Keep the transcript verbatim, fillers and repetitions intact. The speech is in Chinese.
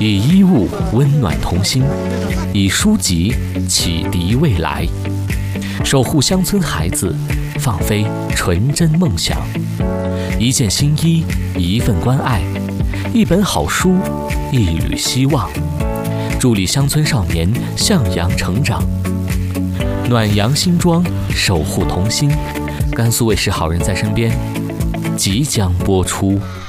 以衣物温暖童心，以书籍启迪未来，守护乡村孩子，放飞纯真梦想。一件新衣，一份关爱，一本好书，一缕希望，助力乡村少年向阳成长。暖阳新装，守护童心。甘肃卫视好人在身边即将播出。